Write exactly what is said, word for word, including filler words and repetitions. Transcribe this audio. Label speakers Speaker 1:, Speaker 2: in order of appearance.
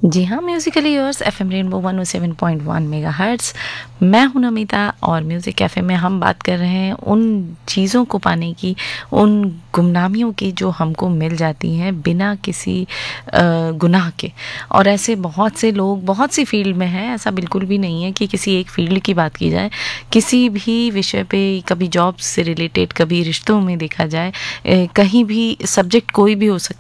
Speaker 1: जी हाँ, musically yours FM rainbow one O seven point one megahertz. मैं हूँ नमिता और म्यूज़िक कैफ़े में हम बात कर रहे हैं उन चीज़ों को पाने की, उन गुमनामियों की जो हमको मिल जाती हैं बिना किसी अ, गुनाह के। और ऐसे बहुत से लोग बहुत सी फ़ील्ड में हैं, ऐसा बिल्कुल भी नहीं है कि किसी एक फ़ील्ड की बात की जाए। किसी भी विषय पे, कभी जॉब से रिलेटेड, कभी रिश्तों में देखा जाए, अ, कहीं भी सब्जेक्ट कोई भी हो सकता